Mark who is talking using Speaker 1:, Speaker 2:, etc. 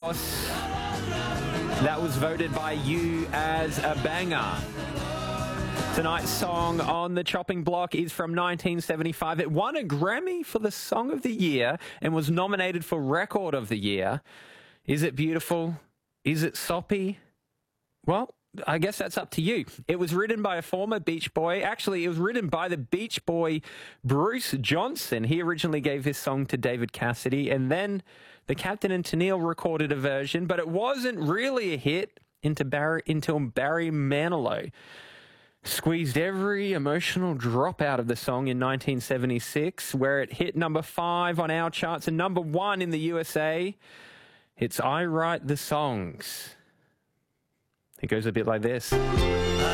Speaker 1: That was voted by you as a banger. Tonight's song on the chopping block is from 1975. It won a Grammy for the Song of the Year and was nominated for Record of the Year. Is it beautiful? Is it soppy? Well, I guess that's up to you. It was written by a former Beach Boy. Actually, it was written by the Beach Boy Bruce Johnson. He originally gave his song to David Cassidy, and then the Captain and Tennille recorded a version, but it wasn't really a hit until Barry Manilow squeezed every emotional drop out of the song in 1976, where it hit number 5 on our charts and number 1 in the USA. It's I Write the Songs. It goes a bit like this.